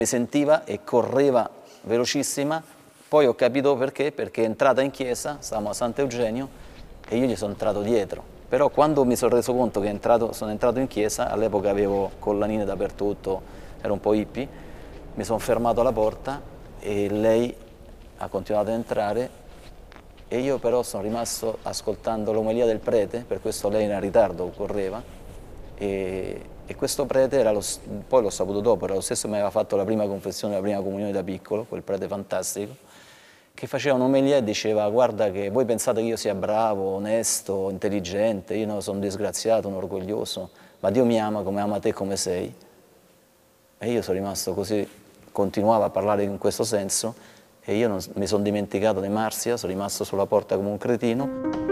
Mi sentiva e correva velocissima, poi ho capito perché è entrata in chiesa, stavamo a Sant'Eugenio e io gli sono entrato dietro. Però quando mi sono reso conto che sono entrato in chiesa, all'epoca avevo collanine dappertutto, ero un po' hippie, mi sono fermato alla porta e lei ha continuato ad entrare e io però sono rimasto ascoltando l'omelia del prete, per questo lei era in ritardo, correva, e questo prete era poi l'ho saputo dopo, era lo stesso che mi aveva fatto la prima confessione, la prima comunione da piccolo, quel prete fantastico, che faceva un'omelia e diceva: guarda che voi pensate che io sia bravo, onesto, intelligente, io sono un disgraziato, un orgoglioso, ma Dio mi ama come ama te come sei. E io sono rimasto così, continuava a parlare in questo senso e io mi sono dimenticato di Marzia, sono rimasto sulla porta come un cretino.